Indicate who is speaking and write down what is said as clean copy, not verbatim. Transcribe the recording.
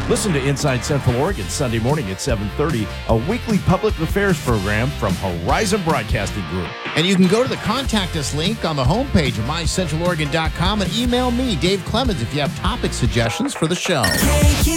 Speaker 1: Listen to Inside Central Oregon Sunday morning at 7:30, a weekly public affairs program from Horizon Broadcasting Group.
Speaker 2: And you can go to the Contact Us link on the homepage of mycentraloregon.com and email me, Dave Clemens, if you have topic suggestions for the show.